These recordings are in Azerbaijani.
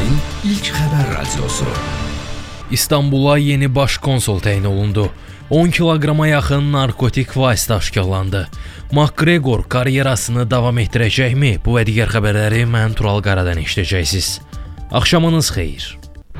Türkiyənin ilk xəbər radiosu. İstanbula yeni baş konsul təyin olundu. 10 kiloqrama yaxın narkotik vasitə aşkarlandı. McGregor karyerasını davam etdirəcəkmi? Bu və digər xəbərləri mən Tural Qaradan eşidəcəksiniz. Axşamınız xeyir.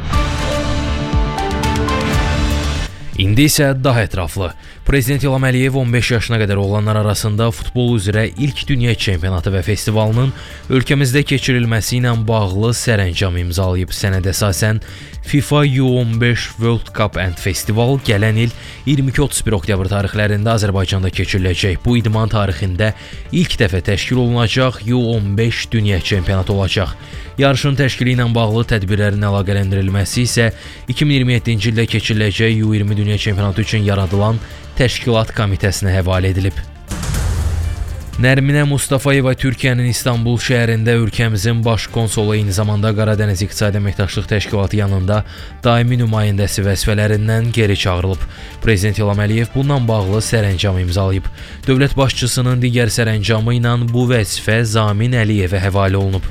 İndi isə daha ətraflı. Prezident İlham Əliyev 15 yaşına qədər olanlar arasında futbol üzrə ilk dünya çempionatı və festivalının ölkəmizdə keçirilməsi ilə bağlı sərəncam imzalayıb. Sənədə əsasən FIFA U15 World Cup and Festival gələn il 22-31 oktyabr tarixlərində Azərbaycanda keçiriləcək. Bu idman tarixində ilk dəfə təşkil olunacaq U15 dünya çempionatı olacaq. Yarışın təşkili ilə bağlı tədbirlərin əlaqələndirilməsi isə 2027-ci ildə keçiriləcək U20 dünya çempionatı üçün yaradılan təşkilat komitəsinə həvalə edilib. Nərminə Mustafayeva Türkiyənin İstanbul şəhərində ölkəmizin baş konsolu, eyni zamanda Qaradəniz İqtisadi Əməkdaşlıq Təşkilatı yanında daimi nümayəndəsi vəzifələrindən geri çağırılıb. Prezident İlham Əliyev bununla bağlı sərəncam imzalayıb. Dövlət başçısının digər sərəncamı ilə bu vəzifə Zamin Əliyevə həvalə olunub.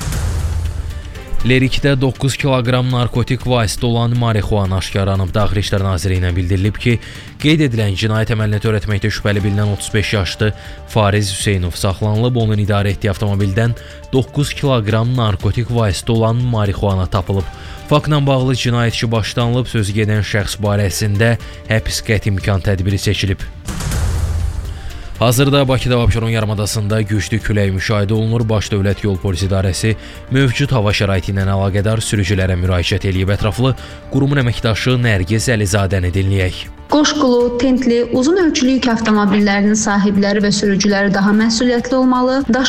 Lerikdə 9 kiloqram narkotik vasitə olan marixuana aşkarlanıb. Daxili İşlər Nazirliyinə bildirilib ki, qeyd edilən cinayət əməlini törətməkdə şübhəli bilinən 35 yaşlı Fariz Hüseynov saxlanılıb. Onun idarə etdiyi avtomobildən 9 kiloqram narkotik vasitə olan marixuana tapılıb. Faktla bağlı cinayət işi başlanılıb, sözü gedən şəxs barəsində həbs qəti imkan tədbiri seçilib. Hazırda Bakıda və Abşeron yarımadasında güclü külək müşahidə olunur. Baş Dövlət Yol Polis İdarəsi mövcud hava şəraiti ilə əlaqədar sürücülərə müraciət eləyib. Ətraflı qurumun əməkdaşı Nərgiz Əlizadəni dinləyək. Qoşqulu, tentli, uzun ölçülü yük avtomobillərinin sahibləri və sürücüləri daha məsuliyyətli olmalı.